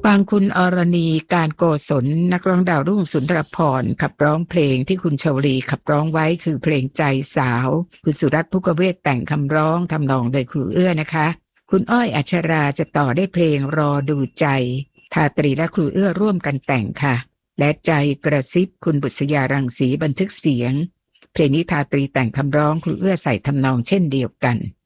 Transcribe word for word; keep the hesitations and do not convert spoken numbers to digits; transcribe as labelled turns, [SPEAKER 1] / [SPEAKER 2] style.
[SPEAKER 1] ฟังคุณอรณีการโกศลนักร้องดาวรุ่งสุนทรภรณ์ขับร้องเพลงที่คุณชวลีขับร้องไว้คือเพลงใจสาวคุณสุรัตน์ภุกเวศแต่งคำร้องทำนองโดยครูเอื้อนะคะคุณอ้อยอัชราจะต่อได้เพลงรอดูใจทาตรีและครูเอื้อร่วมกันแต่งค่ะและใจกระซิบคุณบุษยารังสีบันทึกเสียงเพลงนี้ทาตรีแต่งคำร้องครูเอื้อใส่ทำนองเช่นเดียวกัน